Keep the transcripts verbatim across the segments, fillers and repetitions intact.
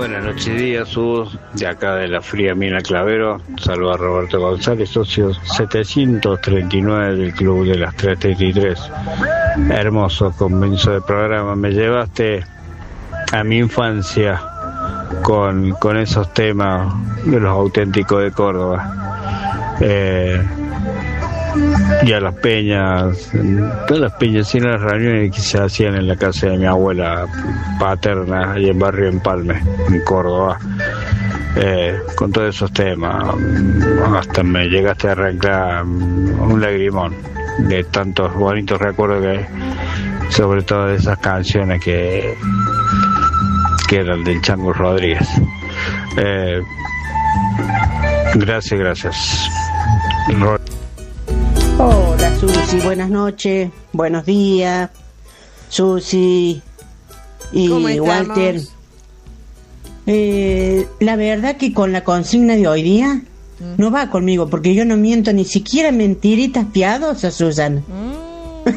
Buenas noches, días, Sus, de acá de la fría mina Clavero. Saludo a Roberto González, socio setecientos treinta y nueve del Club de las trescientos treinta y tres. Hermoso comienzo de programa, me llevaste a mi infancia con, con esos temas de los auténticos de Córdoba. Eh, y a las peñas, todas las peñas y las reuniones que se hacían en la casa de mi abuela paterna, ahí en Barrio Empalme, en Córdoba, eh, con todos esos temas. Hasta me llegaste a arrancar un lagrimón de tantos bonitos recuerdos que, sobre todo de esas canciones que, que eran del Chango Rodríguez. Eh, gracias, gracias. Hola Susi, buenas noches, buenos días, Susi y Walter. Eh, la verdad que con la consigna de hoy día mm. no va conmigo, porque yo no miento ni siquiera mentiritas piadosas, Susana. Mm.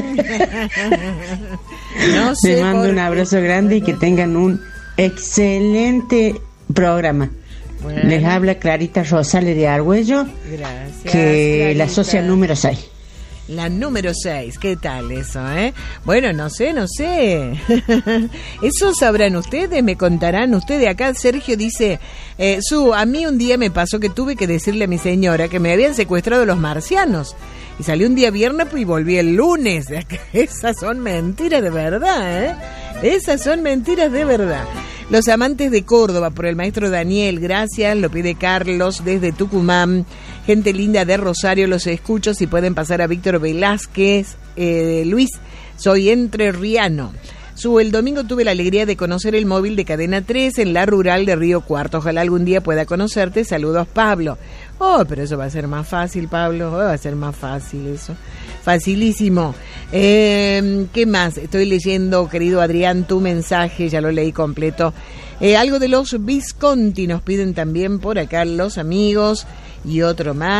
no sé Les mando un abrazo grande y que tengan un excelente programa. Bueno. Les habla Clarita Rosales de Argüello. Gracias, que Clarita. La socia número seis. La número seis, ¿qué tal eso, eh? Bueno, no sé, no sé. Eso sabrán ustedes, me contarán ustedes. Acá Sergio dice, eh, Su, a mí un día me pasó que tuve que decirle a mi señora que me habían secuestrado los marcianos. Y salí un día viernes y volví el lunes. Esas son mentiras de verdad, ¿eh? Esas son mentiras de verdad. Los amantes de Córdoba, por el maestro Daniel, gracias, lo pide Carlos desde Tucumán. Gente linda de Rosario, los escucho, si pueden pasar a Víctor Velázquez. Eh, Luis, soy entrerriano. Su, el domingo tuve la alegría de conocer el móvil de Cadena tres en la rural de Río Cuarto. Ojalá algún día pueda conocerte. Saludos, Pablo. Oh, pero eso va a ser más fácil, Pablo. Oh, va a ser más fácil eso. Facilísimo. Eh, ¿Qué más? Estoy leyendo, querido Adrián, tu mensaje. Ya lo leí completo. Eh, algo de los Visconti nos piden también por acá los amigos. Y otro más.